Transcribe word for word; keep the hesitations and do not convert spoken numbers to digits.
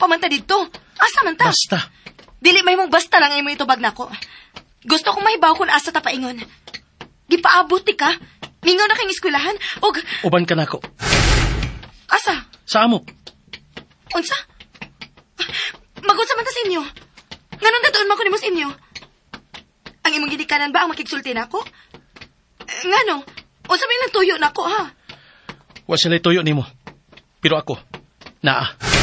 pa man ta dito. Asa man ta? Basta. Dili may mong basta lang imo itubag nako. Gusto kong mahibaw kung asa ta paingon. Gipaabot ti ka. Mingaw na kang eskwelahan. Og... Uban ka nako. Asa? Sa amo. Unsa? Magunsa man ta sa inyo. Nganon datoon man ko nimo sa inyo. Ang imong gidikanan ba ang makigsulti nako? Ngano? Unsa may lang tuyo nako ha? Wa sila tuyo nimo. Pero ako, naa.